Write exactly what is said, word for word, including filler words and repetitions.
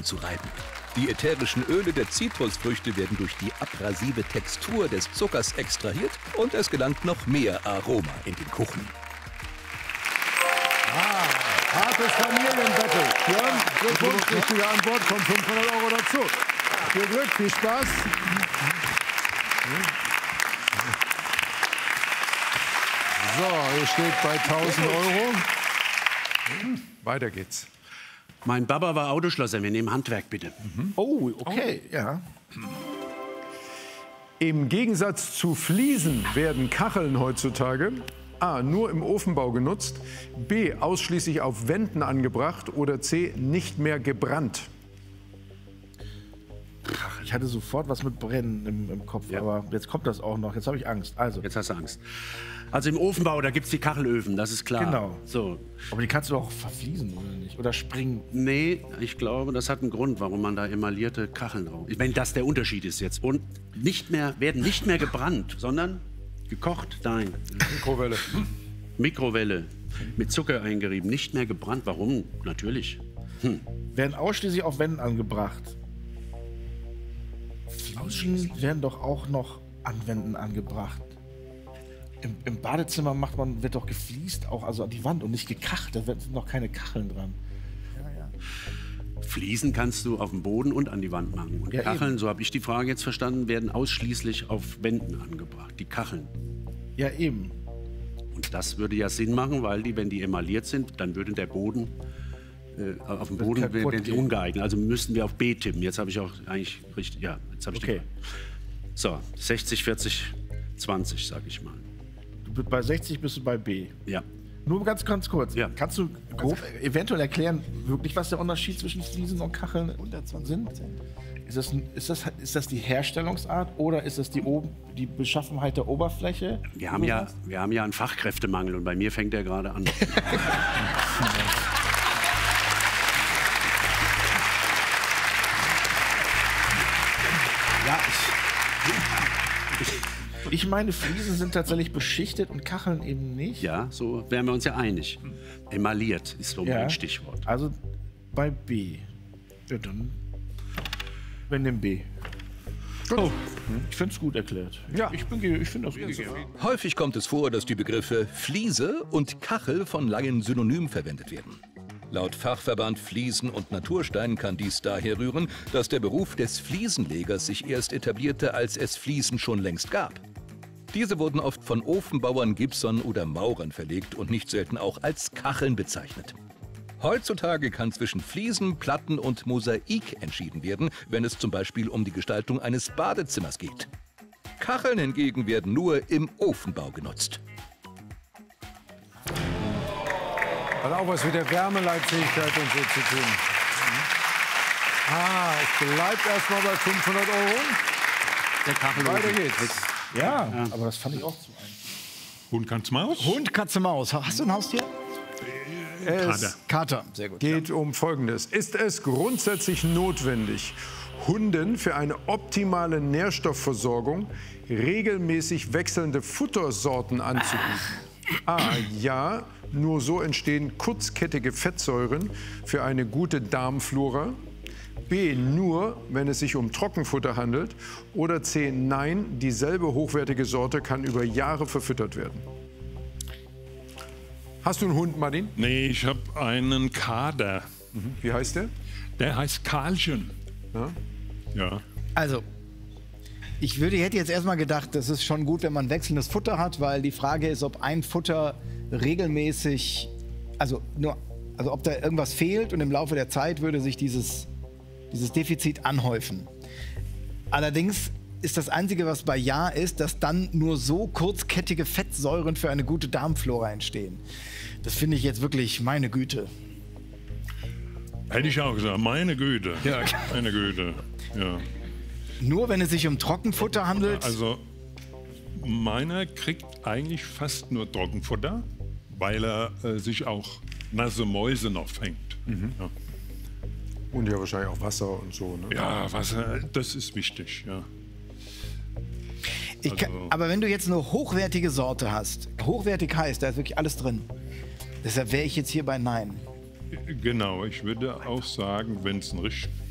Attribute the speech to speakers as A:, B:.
A: zusammenzureiben. Die ätherischen Öle der Zitrusfrüchte werden durch die abrasive Textur des Zuckers extrahiert und es gelangt noch mehr Aroma in den Kuchen.
B: Ah, hartes Familienbattle. Björn, Glückwunsch, richtige Antwort, kommt fünfhundert Euro dazu. Viel Glück, viel Spaß. So, ihr steht bei tausend Euro. Weiter geht's.
C: Mein Papa war Autoschlosser, wir nehmen Handwerk bitte.
D: Mhm. Oh, okay, oh. ja.
B: Im Gegensatz zu Fliesen werden Kacheln heutzutage A. nur im Ofenbau genutzt, B. ausschließlich auf Wänden angebracht oder C. nicht mehr gebrannt.
D: Ich hatte sofort was mit Brennen im, im Kopf, ja. aber jetzt kommt das auch noch. Jetzt habe ich Angst. Also.
C: Jetzt hast du Angst. Also im Ofenbau, da gibt es die Kachelöfen, das ist klar.
D: Genau.
C: So.
D: Aber die kannst du doch verfließen, oder nicht? Oder springen?
C: Nee, ich glaube, das hat einen Grund, warum man da emaillierte Kacheln drauf. Wenn das der Unterschied ist jetzt. Und nicht mehr, werden nicht mehr gebrannt, sondern gekocht, nein.
B: Mikrowelle.
C: Mikrowelle. Mit Zucker eingerieben, nicht mehr gebrannt. Warum? Natürlich. Hm.
D: Werden ausschließlich auf Wänden angebracht. Fliesen werden doch auch noch an Wänden angebracht. Im, Im Badezimmer macht man, wird doch gefliest, auch also an die Wand und nicht gekacht. Da sind noch keine Kacheln dran. Ja, ja.
C: Fliesen kannst du auf dem Boden und an die Wand machen. Und ja, Kacheln, eben. So habe ich die Frage jetzt verstanden, werden ausschließlich auf Wänden angebracht. Die Kacheln.
D: Ja, eben.
C: Und das würde ja Sinn machen, weil die, wenn die emailliert sind, dann würde der Boden, äh, auf dem Boden wären die ungeeignet. Also müssten wir auf B tippen. Jetzt habe ich auch eigentlich richtig, ja, jetzt habe ich
D: okay.
C: die. So, sechzig, vierzig, zwanzig, sage ich mal.
D: Bei sechzig bist du bei B.
C: Ja.
D: Nur ganz, ganz kurz.
C: Ja.
D: Kannst du grob eventuell erklären, wirklich, was der Unterschied zwischen Fliesen und Kacheln sind? Ist das, ist, das, ist das die Herstellungsart oder ist das die, die Beschaffenheit der Oberfläche?
C: Wir haben, ja, wir haben ja einen Fachkräftemangel und bei mir fängt der gerade an.
D: Ja, ich... Ich meine, Fliesen sind tatsächlich beschichtet und Kacheln eben nicht.
C: Ja, so wären wir uns ja einig. Emailliert ist so
D: ja,
C: mein Stichwort.
D: Also bei B. Ja, dann wir nehmen B. Oh, ich finde es gut erklärt.
B: Ja.
D: Ich, ich finde das gut.
A: Häufig kommt es vor, dass die Begriffe Fliese und Kachel von Laien synonym verwendet werden. Laut Fachverband Fliesen und Naturstein kann dies daher rühren, dass der Beruf des Fliesenlegers sich erst etablierte, als es Fliesen schon längst gab. Diese wurden oft von Ofenbauern, Gipsern oder Maurern verlegt und nicht selten auch als Kacheln bezeichnet. Heutzutage kann zwischen Fliesen, Platten und Mosaik entschieden werden, wenn es zum Beispiel um die Gestaltung eines Badezimmers geht. Kacheln hingegen werden nur im Ofenbau genutzt.
B: Hat auch was mit der Wärmeleitfähigkeit und so zu tun. Ah, es bleibt erstmal bei fünfhundert Euro.
C: Der Kachel.
B: Weiter geht's.
D: Ja, ja, aber das fand ich auch zu einfach.
E: Hund, Katze, Maus?
F: Hund, Katze, Maus. Hast du ein Haustier?
B: Es
F: Kater. Sehr gut.
B: geht ja. um Folgendes. Ist es grundsätzlich notwendig, Hunden für eine optimale Nährstoffversorgung regelmäßig wechselnde Futtersorten anzubieten? A. Ja, nur so entstehen kurzkettige Fettsäuren für eine gute Darmflora. B. Nur, wenn es sich um Trockenfutter handelt. Oder C. Nein, dieselbe hochwertige Sorte kann über Jahre verfüttert werden. Hast du einen Hund, Martin?
E: Nee, ich habe einen Kader.
B: Mhm. Wie heißt der?
E: Der heißt Karlchen.
B: Ja.
E: Ja.
F: Also, ich würde, hätte jetzt erstmal gedacht, das ist schon gut, wenn man wechselndes Futter hat, weil die Frage ist, ob ein Futter regelmäßig, also, nur, also ob da irgendwas fehlt und im Laufe der Zeit würde sich dieses, dieses Defizit anhäufen. Allerdings ist das Einzige, was bei Ja ist, dass dann nur so kurzkettige Fettsäuren für eine gute Darmflora entstehen. Das finde ich jetzt wirklich meine Güte.
E: Hätte ich auch gesagt, meine Güte.
F: Ja.
E: Meine Güte, ja.
F: Nur wenn es sich um Trockenfutter handelt?
E: Also, meiner kriegt eigentlich fast nur Trockenfutter, weil er äh, sich auch nasse Mäuse noch fängt.
B: Mhm.
E: Ja.
B: Und ja wahrscheinlich auch Wasser und so, ne?
E: Ja, Wasser, das ist wichtig, ja.
F: Ich kann,
E: Also-
F: aber wenn du jetzt eine hochwertige Sorte hast, hochwertig heißt, da ist wirklich alles drin. Deshalb wäre ich jetzt hier bei Nein.
E: Genau, ich würde auch sagen, wenn es ein richtig